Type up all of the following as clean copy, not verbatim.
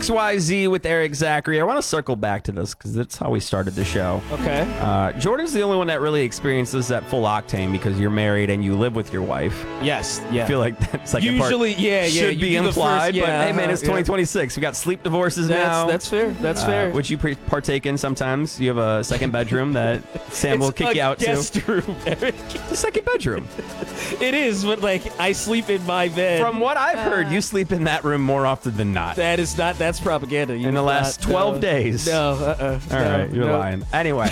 XYZ with Eric Zachary. I want to circle back to this because that's how we started the show. Okay. Jordan's the only one that really experiences that full octane because you're married and you live with your wife. Yes. Yeah. I feel like that's like Usually, should be implied, but hey, man, it's yeah. 2026. We got sleep divorces now. That's fair. That's fair. Which you partake in sometimes. You have a second bedroom that Sam will kick you out to. It's a guest room, Eric. The second bedroom. It is, but like I sleep in my bed. From what I've heard, you sleep in that room more often than not. That's propaganda. In the last 12 days. No. All right, you're lying. Anyway,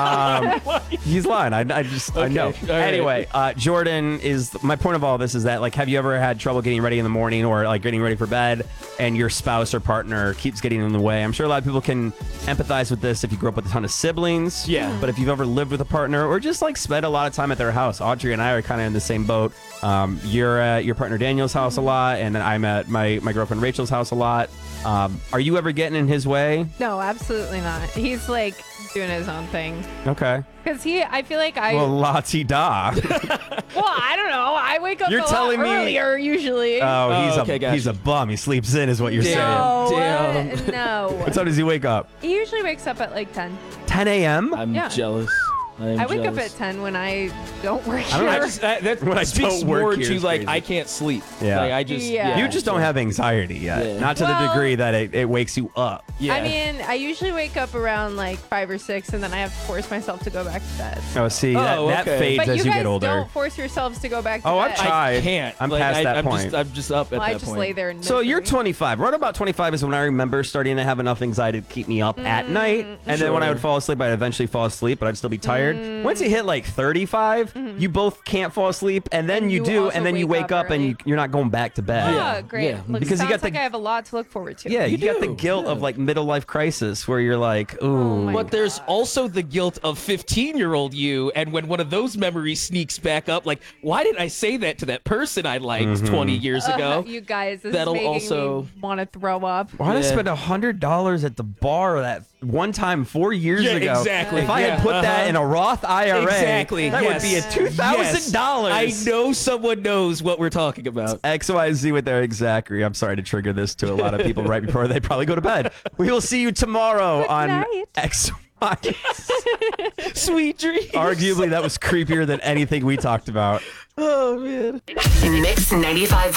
he's lying. I know. All right. Anyway, Jordan my point of all this is that, like, have you ever had trouble getting ready in the morning or like getting ready for bed and your spouse or partner keeps getting in the way? I'm sure a lot of people can empathize with this if you grew up with a ton of siblings. Yeah. But if you've ever lived with a partner or just like spent a lot of time at their house, Audrey and I are kind of in the same boat. You're at your partner Daniel's house a lot, and then I'm at my girlfriend Rachel's house a lot. Are you ever getting in his way? No, absolutely not. He's like doing his own thing. Okay. Because I feel like Well, la-ti-da. well, I don't know. I wake up You're a lot telling me- earlier usually. He's a bum. He sleeps in is what you're saying. no, Damn. no. What time does he wake up? He usually wakes up at like 10. 10 a.m.? I'm Yeah. jealous. I wake up at 10 when I don't work I don't know, here. That When I speaks don't work more here to is like crazy. I can't sleep. Yeah. Like I just. Yeah. You just don't have anxiety yet. Yeah. Not to the Well- degree that it wakes you up. Yeah. I mean, I usually wake up around like 5 or 6, and then I have to force myself to go back to bed. Oh, see, Oh, that okay. fades But as you you guys get older. don't force yourselves to go back to Oh, bed. I've tried. I can't. I'm Like, past that point. I'm just up at Well, I that just point. lay there in So you're misery. 25. Right about 25 is when I remember starting to have enough anxiety to keep me up at night. And then when I would fall asleep, I'd eventually fall asleep, but I'd still be tired. Once you hit like 35, you both can't fall asleep, and then And you you do, also and then you wake wake up up and early. you're not going back to bed. Oh, great. Yeah. Look, Because you sounds got like the- I have a lot to look forward to. Yeah, you got the do. guilt of like middle life crisis where you're like, ooh. my But there's also the guilt of 15-year-old you, and when one of those memories sneaks back up, like, why did I say that to that person I liked 20 years ago? You guys, this That'll is making also- me want to throw up. Why did I Yeah. spend $100 at the bar that one time 4 years Yeah, ago? exactly. If I had Yeah, put that in a Roth IRA, Exactly. that would be a yes. $2,000. Yes. I know someone knows what we're talking about. XYZ with Eric Zachary. I'm sorry to trigger this to a lot of people right before they probably go to bed. We will see you tomorrow on night. XYZ. Sweet dreams. Arguably, that was creepier than anything we talked about. Oh, man. Mix 95.1.